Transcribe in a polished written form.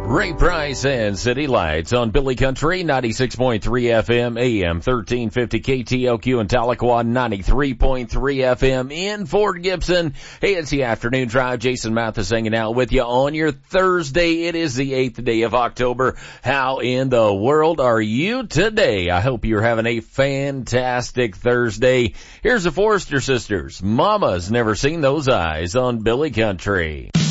Ray Price and City Lights on Billy Country, 96.3 FM, AM 1350 KTLQ in Tahlequah, 93.3 FM in Fort Gibson. Hey, it's the afternoon drive. Jason Mathis hanging out with you on your Thursday. It is the 8th day of October. How in the world are you today? I hope you're having a fantastic Thursday. Here's the Forrester Sisters. Mama's Never Seen Those Eyes on Billy Country.